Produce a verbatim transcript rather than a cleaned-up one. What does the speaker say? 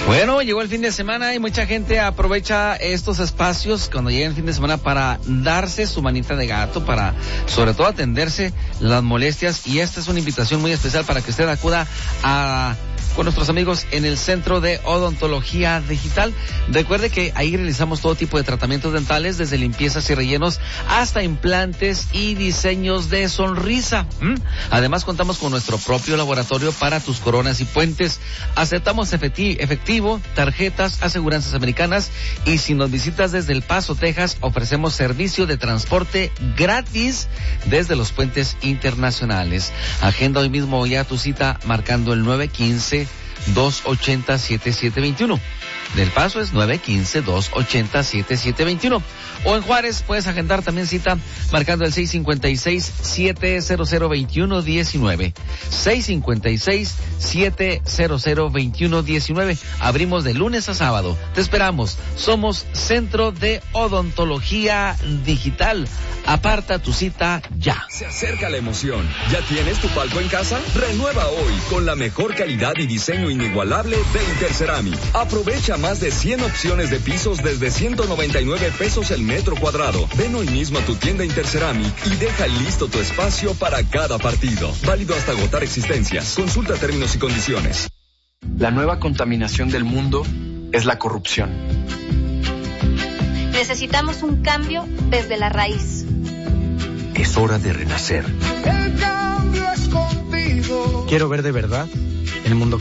Bueno, llegó el fin de semana y mucha gente aprovecha estos espacios cuando llega el fin de semana para darse su manita de gato, para sobre todo atenderse las molestias, y esta es una invitación muy especial para que usted acuda a con nuestros amigos en el Centro de Odontología Digital. Recuerde que ahí realizamos todo tipo de tratamientos dentales, desde limpiezas y rellenos hasta implantes y diseños de sonrisa. ¿Mm? Además, contamos con nuestro propio laboratorio para tus coronas y puentes. Aceptamos efecti- efectivo, tarjetas, aseguranzas americanas, y si nos visitas desde El Paso, Texas, ofrecemos servicio de transporte gratis desde los puentes internacionales. Agenda hoy mismo ya tu cita marcando el nueve uno cinco, dos ocho cero, siete siete dos uno. Del Paso es nueve uno cinco, dos ocho cero, siete siete dos uno. O en Juárez puedes agendar también cita marcando el seis cinco seis, siete cero cero, dos uno uno nueve. seis cinco seis, siete cero cero, dos uno uno nueve. Abrimos de lunes a sábado. Te esperamos. Somos Centro de Odontología Digital. Aparta tu cita ya. Se acerca la emoción. ¿Ya tienes tu palco en casa? Renueva hoy con la mejor calidad y diseño inigualable de Interceramic. Aprovecha más de cien opciones de pisos desde ciento noventa y nueve pesos el metro cuadrado. Ven hoy mismo a tu tienda Interceramic y deja listo tu espacio para cada partido. Válido hasta agotar existencias. Consulta términos y condiciones. La nueva contaminación del mundo es la corrupción. Necesitamos un cambio desde la raíz. Es hora de renacer. El cambio es contigo. Quiero ver de verdad el mundo